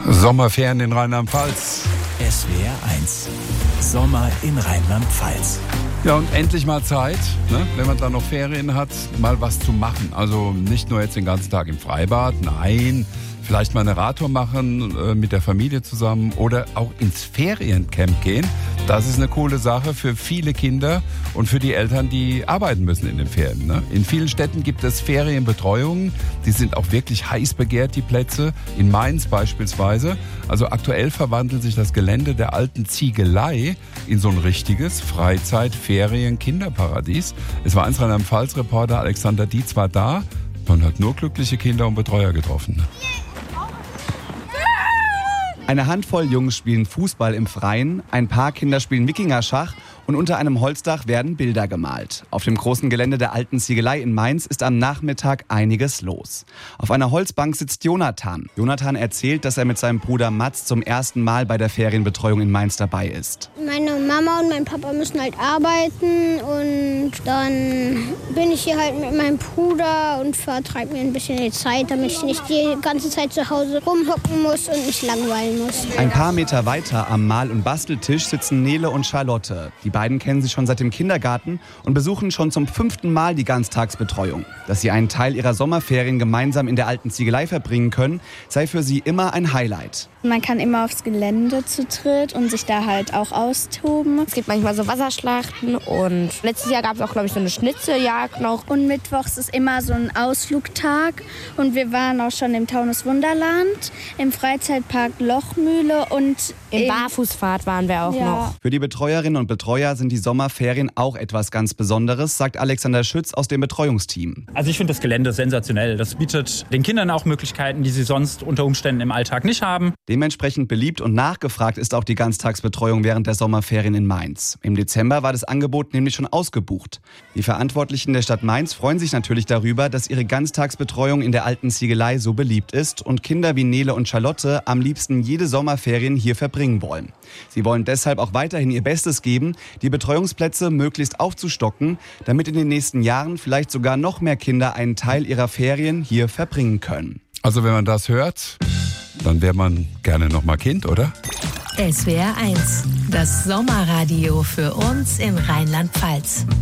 Sommerferien in Rheinland-Pfalz. SWR 1. Sommer in Rheinland-Pfalz. Ja, und endlich mal Zeit, ne, wenn man da noch Ferien hat, mal was zu machen. Also nicht nur jetzt den ganzen Tag im Freibad, nein, vielleicht mal eine Radtour machen mit der Familie zusammen oder auch ins Feriencamp gehen. Das ist eine coole Sache für viele Kinder und für die Eltern, die arbeiten müssen in den Ferien. Ne? In vielen Städten gibt es Ferienbetreuungen, die sind auch wirklich heiß begehrt, die Plätze. In Mainz beispielsweise. Also aktuell verwandelt sich das Gelände der alten Ziegelei in so ein richtiges Freizeit-Ferien-Kinderparadies. Es war einst Rheinland-Pfalz-Reporter Alexander Dietz war da. Man hat nur glückliche Kinder und Betreuer getroffen. Eine Handvoll Jungs spielen Fußball im Freien, ein paar Kinder spielen Wikingerschach und unter einem Holzdach werden Bilder gemalt. Auf dem großen Gelände der alten Ziegelei in Mainz ist am Nachmittag einiges los. Auf einer Holzbank sitzt Jonathan. Jonathan erzählt, dass er mit seinem Bruder Mats zum ersten Mal bei der Ferienbetreuung in Mainz dabei ist. Meine Mama und mein Papa müssen halt arbeiten und dann bin ich hier halt mit meinem Bruder und vertreibe mir ein bisschen die Zeit, damit ich nicht die ganze Zeit zu Hause rumhocken muss und mich langweilen muss. Ein paar Meter weiter am Mal- und Basteltisch sitzen Nele und Charlotte. Die beiden kennen sich schon seit dem Kindergarten und besuchen schon zum 5. Mal die Ganztagsbetreuung. Dass sie einen Teil ihrer Sommerferien gemeinsam in der alten Ziegelei verbringen können, sei für sie immer ein Highlight. Man kann immer aufs Gelände zu dritt und sich da halt auch austoben. Es gibt manchmal so Wasserschlachten und letztes Jahr gab es auch, glaube ich, so eine Schnitzeljagd noch. Und mittwochs ist immer so ein Ausflugtag und wir waren auch schon im Taunus Wunderland, im Freizeitpark Lochmühle und Im Barfußfahrt waren wir auch noch. Für die Betreuerinnen und Betreuer sind die Sommerferien auch etwas ganz Besonderes, sagt Alexander Schütz aus dem Betreuungsteam. Also ich finde das Gelände sensationell. Das bietet den Kindern auch Möglichkeiten, die sie sonst unter Umständen im Alltag nicht haben. Dementsprechend beliebt und nachgefragt ist auch die Ganztagsbetreuung während der Sommerferien in Mainz. Im Dezember war das Angebot nämlich schon ausgebucht. Die Verantwortlichen der Stadt Mainz freuen sich natürlich darüber, dass ihre Ganztagsbetreuung in der alten Ziegelei so beliebt ist und Kinder wie Nele und Charlotte am liebsten jede Sommerferien hier verbringen wollen. Sie wollen deshalb auch weiterhin ihr Bestes geben, die Betreuungsplätze möglichst aufzustocken, damit in den nächsten Jahren vielleicht sogar noch mehr Kinder einen Teil ihrer Ferien hier verbringen können. Also wenn man das hört, dann wäre man gerne noch mal Kind, oder? SWR 1, das Sommerradio für uns in Rheinland-Pfalz.